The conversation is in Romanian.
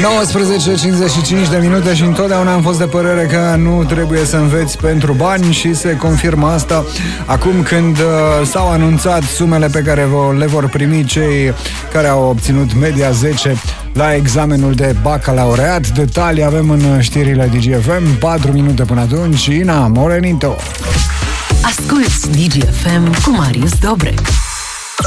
19:55 de minute și întotdeauna am fost de părere că nu trebuie să înveți pentru bani și se confirmă asta acum când s-au anunțat sumele pe care le vor primi cei care au obținut media 10 la examenul de bacalaureat. Detalii avem în știrile DGFM. 4 minute până atunci. Ina Morenito. Asculți DGFM cu Marius Dobrec.